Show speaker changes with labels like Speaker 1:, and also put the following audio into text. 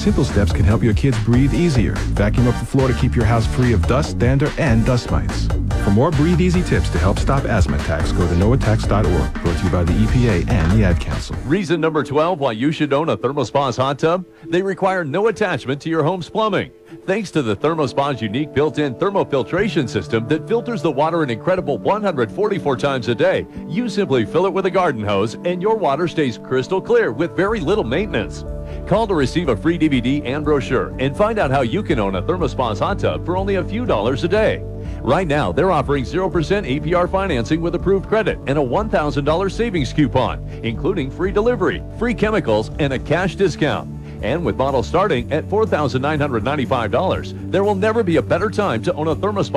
Speaker 1: simple steps can help your kids breathe easier. Vacuum up the floor to keep your house free of dust, dander, and dust mites. For more Breathe Easy tips to help stop asthma attacks, go to noattacks.org. Brought to you by the EPA and the Ad Council.
Speaker 2: Reason number 12 why you should own a ThermoSpa's hot tub? They require no attachment to your home's plumbing. Thanks to the ThermoSpa's unique built-in thermofiltration system that filters the water an incredible 144 times a day, you simply fill it with a garden hose and your water stays crystal clear with very little maintenance. Call to receive a free DVD and brochure and find out how you can own a ThermoSpa's hot tub for only a few dollars a day. Right now, they're offering 0% APR financing with approved credit and a $1,000 savings coupon, including free delivery, free chemicals, and a cash discount. And with models starting at $4,995, there will never be a better time to own a ThermoSpa